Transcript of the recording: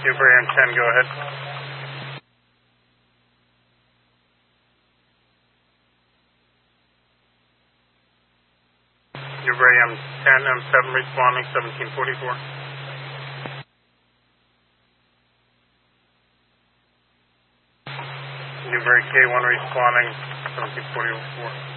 Newbury M10, go ahead. Newbury M10, M7 responding, 1744. Newbury K1 responding, 1744.